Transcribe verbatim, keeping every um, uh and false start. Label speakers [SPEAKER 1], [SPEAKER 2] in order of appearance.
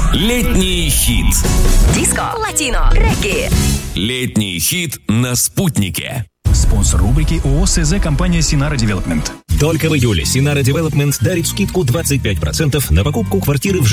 [SPEAKER 1] Летний хит.
[SPEAKER 2] Диско, латино, регги.
[SPEAKER 1] Летний хит на Спутнике.
[SPEAKER 3] Спонсор рубрики ООО СЗ компания Sinara Development.
[SPEAKER 4] Только в июле Sinara Development дарит скидку двадцать пять процентов на покупку квартиры в